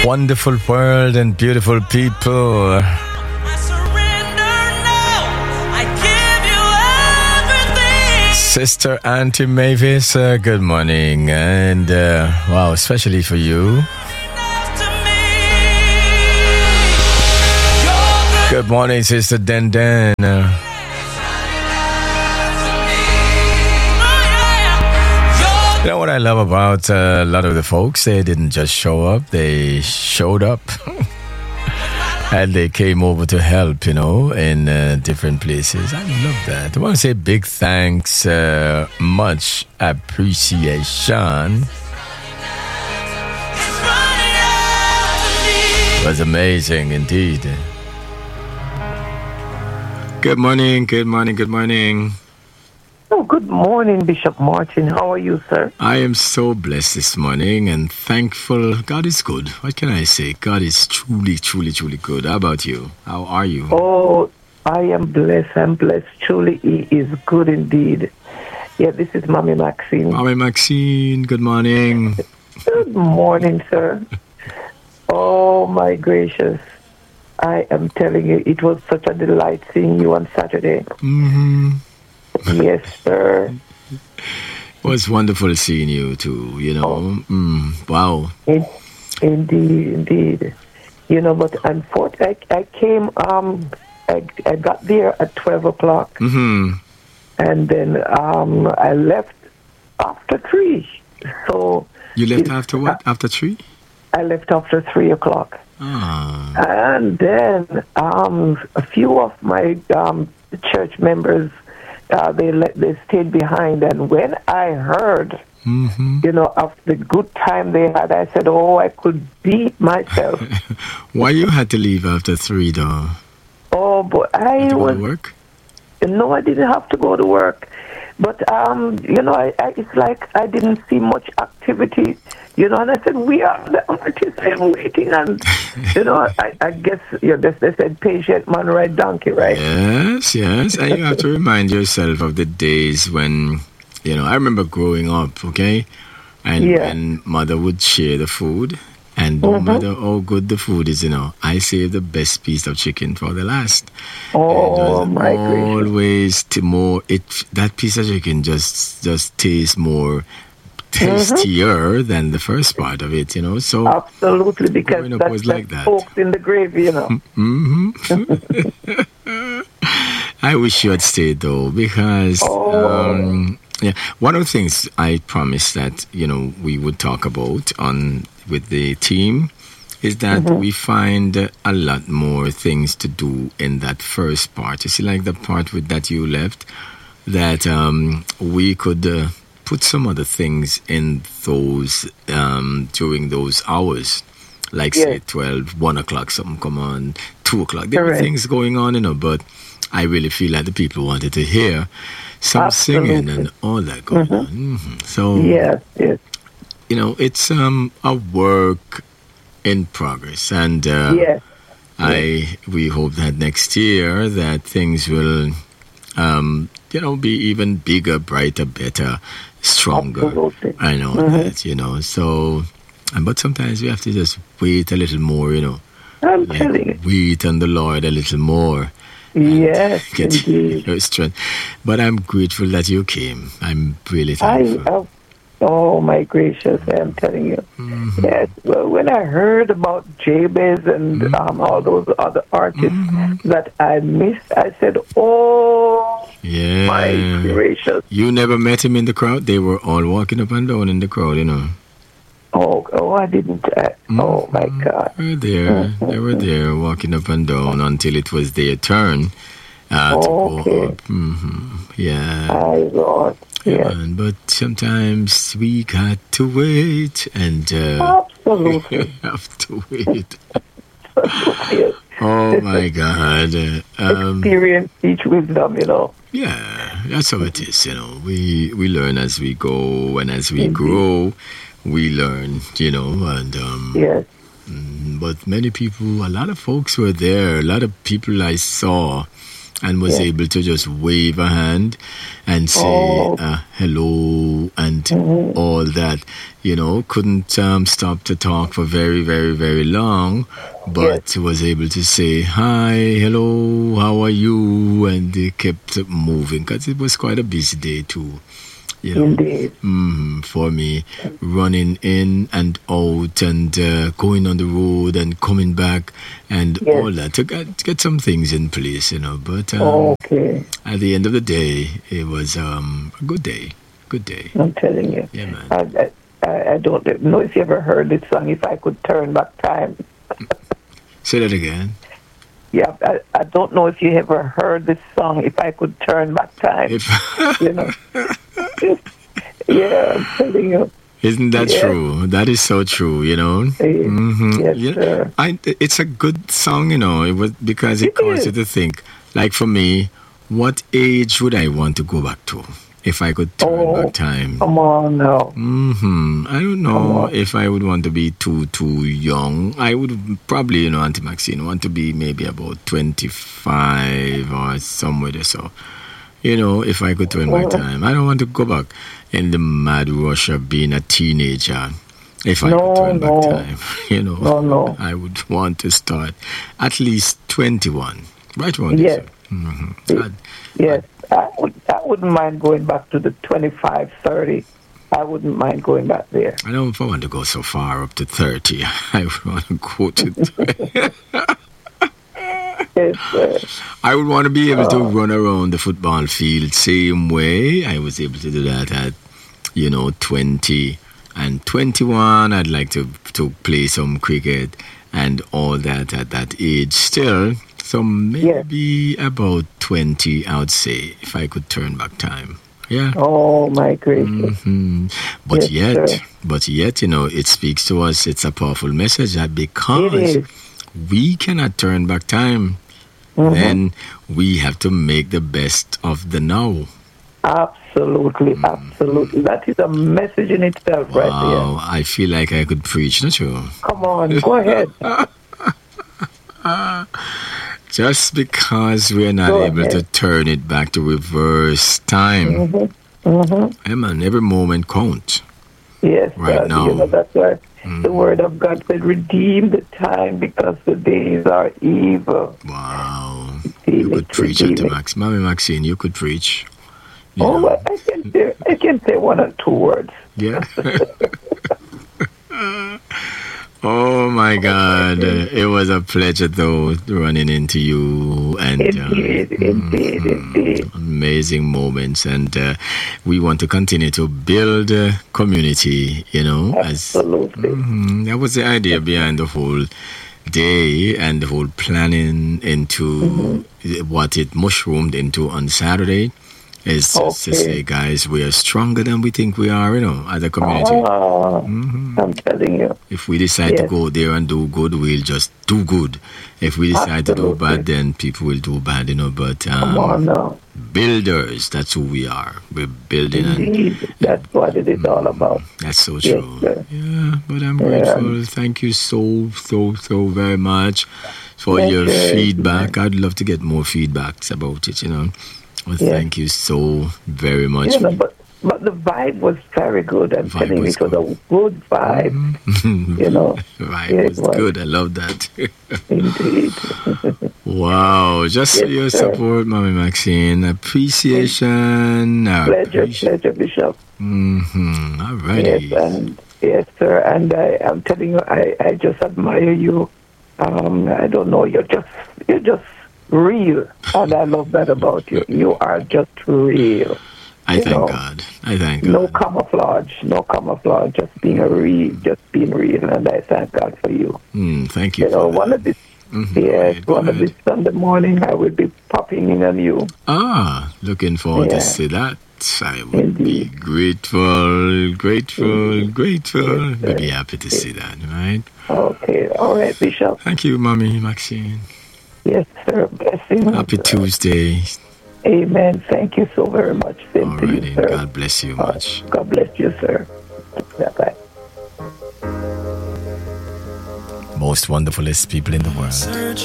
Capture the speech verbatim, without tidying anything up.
Wonderful world and beautiful people. I surrender now. I give you everything. Sister Auntie Mavis, uh, good morning. And uh, wow, especially for you. To me. You're Good morning, Sister Den Den. Uh, you know what I love about uh, a lot of the folks? They didn't just show up, they showed up. And they came over to help, you know, in uh, different places. I love that. I want to say big thanks, uh, much appreciation. It was amazing indeed. Good morning, good morning, good morning. Oh, good morning, Bishop Martin. How are you, sir? I am so blessed this morning and thankful. God is good. What can I say? God is truly, truly, truly good. How about you? How are you? Oh, I am blessed. I'm blessed. Truly, He is good indeed. Yeah, this is Mommy Maxine. Mommy Maxine, good morning. Good morning, sir. Oh, my gracious. I am telling you, it was such a delight seeing you on Saturday. Mm-hmm. Yes, sir. It was wonderful seeing you too, you know. Oh. Mm, wow. In, indeed, indeed. You know, but unfortunately, I, I came, um, I, I got there at twelve o'clock. Mm-hmm. And then um, I left after three. So You left it's- after what? After three? I left after three o'clock. Ah. And then um, a few of my um, church members, uh, they let, they stayed behind. And when I heard, Mm-hmm. you know, of the good time they had, I said, oh, I could beat myself. Why you had to leave after three, though? Oh, but I Had to go was, to work? no, I didn't have to go to work. But, um, you know, I, I, it's like I didn't see much activity, you know, and I said, we are the artists, I am waiting. And, you know, I, I guess, you know, they, they said, patient man ride donkey, right? Yes, yes. And you have to remind yourself of the days when, you know, I remember growing up, okay? And Yeah. when mother would share the food, and no Mhm. matter how good the food is, you know, I save the best piece of chicken for the last. Oh, It was my gracious. always t- more, it, that piece of chicken just, just tastes more tastier than the first part of it, you know? So, Absolutely, because Growing up that's was that like that. soaked in the gravy, you know. hmm I wish you had stayed though, because Oh. um, yeah, one of the things I promised that you know we would talk about on with the team is that we find a lot more things to do in that first part. You see, like the part with that you left, that um, we could uh, put some other things in those um, during those hours. Like say Yes. twelve, one o'clock, something come on, two o'clock. There were Correct. things going on, you know, but I really feel like the people wanted to hear some singing Absolutely. and all that going on. Mhm. So, Yes, yes, you know, it's um, a work in progress. And uh, yes. I we hope that next year that things will, um, you know, be even bigger, brighter, better, stronger. Absolutely. I know that, you know. So, and but sometimes we have to just wait a little more, you know. I'm Like, telling you. wait on the Lord a little more. Yes, Get indeed. your strength. But I'm grateful that you came. I'm really I, thankful. uh, oh my gracious, I'm telling you. Mm-hmm. Yes, well, when I heard about Jabez and um, all those other artists Mm-hmm. that I missed, I said, oh Yeah. my gracious. You never met him in the crowd? They were all walking up and down in the crowd, you know. Oh, oh, I didn't. Uh, oh my God. They were there. They were there walking up and down until it was their turn uh, to go Okay. up. hmm Yeah. My Lord. Yes. And, but sometimes we got to wait and uh, Absolutely. have to wait. Yes. Oh my God. Uh, Um, Experience teach wisdom, you know. yeah, that's how it is, you know. We we learn as we go, and as we grow, we learn, you know. And um, Yes. mm, but many people, a lot of folks were there. A lot of people I saw and was Yes. able to just wave a hand and say Oh. uh, hello and Mhm. all that. You know, couldn't um, stop to talk for very, very, very long, but was able to say hi, hello, how are you? And they kept moving because it was quite a busy day too. You know, Indeed. mm, for me, running in and out and uh, going on the road and coming back and Yes. all that to get, to get some things in place, you know. But um, Okay. at the end of the day, it was um, a good day. Good day. I'm telling you. Yeah, man. I, I, I don't know if you ever heard this song, If I Could Turn Back Time. Say that again. Yeah, I, I don't know if you ever heard this song, If I Could Turn Back Time. If You know. Yeah, I'm telling you. Isn't that Yes. true? That is so true, you know. Eh, Mhm. Yes, Yeah. sir. I, it's a good song, you know, it was because it, It caused you is. to think. Like for me, what age would I want to go back to if I could turn Oh, back time? Come on now. Hmm. I don't Come know on. if I would want to be too too young. I would probably, you know, Auntie Maxine, want to be maybe about twenty-five or somewhere or so. You know, if I could turn back Oh. time, I don't want to go back in the mad rush of being a teenager. If I No, could turn no. back time, you know, No, no. I would want to start at least twenty-one. Right around Yes. there. Mm-hmm. Yes, I, would, I wouldn't mind going back to the twenty-five, thirty. I wouldn't mind going back there. I don't know if I want to go so far up to thirty. I would want to go to Yes, sir. I would want to be able to run around the football field same way I was able to do that at, you know, twenty and twenty-one. I'd like to to play some cricket and all that at that age still. So maybe about twenty, I would say, if I could turn back time. Yeah. Oh, my gracious. hmm But Yes, yet, sir. but yet, you know, it speaks to us. It's a powerful message that It because is. we cannot turn back time, Mhm. then we have to make the best of the now. Absolutely, absolutely. That is a message in itself right Wow, I feel like I could preach, not you? there. Come on, go ahead. Just because we're not Go able to ahead. turn it back to reverse time. hmm Hey man, every moment counts. Yes, Right God, now. you know, that's why Mm. the word of God said, redeem the time because the days are evil. Wow. Redeem You could it, preach redeem unto it. Max. Mommy Maxine, you could preach. You Oh, know. well, I can say, I can say one or two words. Yeah. Oh my God. Uh, It was a pleasure though running into you and uh, Indeed, indeed, indeed. amazing moments, and uh, we want to continue to build uh, community, you know, as Absolutely. Mhm. That was the idea behind the whole day and the whole planning into what it mushroomed into on Saturday. Is just to Okay. say, guys, we are stronger than we think we are, you know, as a community. Ah, Mhm. I'm telling you. If we decide to Yes. go there and do good, we'll just do good. If we decide to do Absolutely. bad, then people will do bad, you know. But Come on um, now. builders, that's who we are. We're building, and Indeed, that's what it is all about. that's so Yes, true. sir. Yeah, but I'm Yeah. grateful. Thank you so, so, so very much for Thank your you. feedback. I'd love to get more feedbacks about it, you know. Well, Yes. thank you so very much. You know, but but the vibe was very good. I'm Vibe telling you, was it was a good vibe. You know, Right, Yeah, it it was was. good. I love that. indeed. Wow, just for Yes, your sir. support, Mommy Maxine. Appreciation. Pleasure, pleasure, Bishop. Mm-hmm. All righty. Yes, and yes, sir. And I, I'm telling you, I, I just admire you. Um, I don't know, you're just you're just real, and I love that about you. You are just real. I you thank know, God. I thank No God. camouflage, no camouflage. Just being a real, just being real, and I thank God for you. Mm, thank you. You know, for one that. of these, Mhm. Go yes, ahead, go one of ahead. these Sunday morning, I will be popping in on you. Ah, looking forward to Yeah. see that. I would be Indeed. grateful, grateful, grateful. Yes, We'd be sir. happy to see that, right? Okay, all right, Bishop. Thank you, Mommy Maxine. Yes, sir. Blessings. Happy Tuesday. Amen. Thank you so very much. Same to you, Alrighty. sir. God bless you much. God bless you, sir. Bye-bye. Most wonderfulest people in the world.